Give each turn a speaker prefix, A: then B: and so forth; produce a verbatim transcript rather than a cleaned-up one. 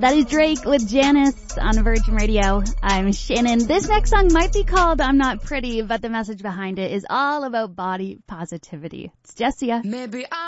A: That is Drake with Janice on Virgin Radio. I'm Shannon. This next song might be called I'm Not Pretty, but the message behind it is all about body positivity. It's Jessia.
B: Maybe I